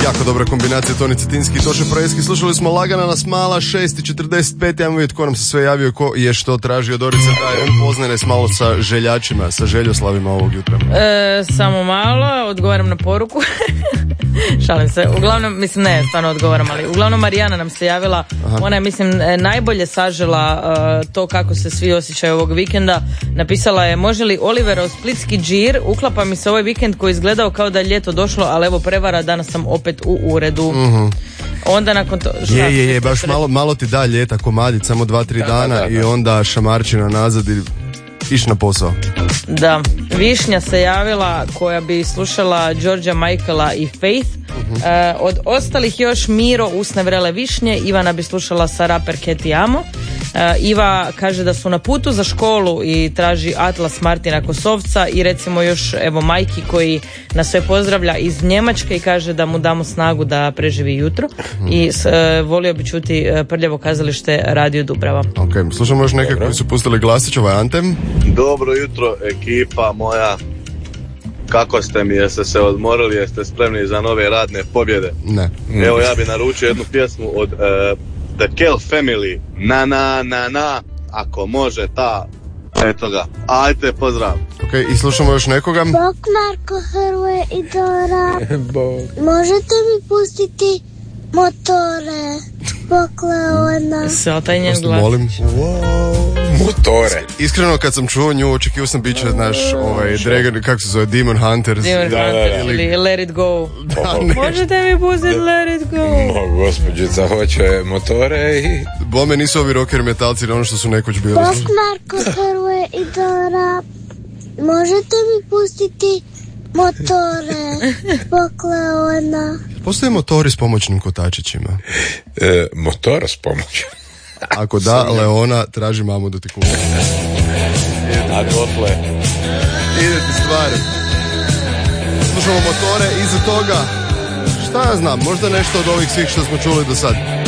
Jako dobra kombinacija, Toni Cetinski i Toše Projeski. Slušali smo Lagana nas mala, 6:45. Ajmo vidjeti ko nam se sve javio, ko je što tražio. Dorica, daj, poznaj nas malo sa željačima, sa željoslavima ovog jutra. Samo malo, odgovaram na poruku. Šalim se. Uglavnom, mislim ne, stvarno odgovaram, ali uglavnom Marijana nam se javila. Aha. Ona je, mislim, najbolje sažela to kako se svi osjećaju ovog vikenda. Napisala je, može li Oliverov splitski džir, uklapa mi se ovaj vikend koji izgledao kao da je ljeto došlo, ali evo prevara, danas sam opet u uredu. Onda nakon to... Je, baš malo ti da ljeta komadić, samo 2-3 dana da. I onda šamarčina nazad i iš na posao. Da, Višnja se javila koja bi slušala Georgea Michaela i Faith. Od ostalih još Miro, Usne vrele višnje, Ivana bi slušala sa Raper Ket i Amo. Iva kaže da su na putu za školu i traži Atlas Martina Kosovca i recimo još evo Majki koji nas sve pozdravlja iz Njemačke i kaže da mu damo snagu da preživi jutro i volio bi čuti Prljavo kazalište Radio Dubrava. Ok, slušamo još neke koji su pustili glasić, ovaj Antem. Dobro jutro ekipa moja, kako ste mi, jeste se odmorili, jeste spremni za nove radne pobjede? Ne. Evo ja bi naručio jednu pjesmu od The Kell Family, na, ako može ta, eto ga, ajte, pozdrav. Ok, i slušamo još nekoga. Bog Marko Hrvoje i Dora, možete mi pustiti Motore, Bog Leona. Sve, taj njen glas. Molim. Motore. Iskreno kad sam čuo nju, očekivao sam bit će naš Dragon, kako se zove, Demon Hunters. Ili Let It Go. Možete mi pustiti Let It Go. Gospođica hoće Motore i... Bome nisu ovi rocker metalci na ono što su nekoć bili. Bog Marko Hrvoje i Dora, možete mi pustiti Motore, Bog Leona. Postoje motori s pomoćnim kotačićima. Motor s pomoćnim? Ako da, Leona, traži mamu da ti kupi. A dotle? Ide ti stvar. Slušamo Motore, iza toga, šta ja znam, možda nešto od ovih svih što smo čuli do sad.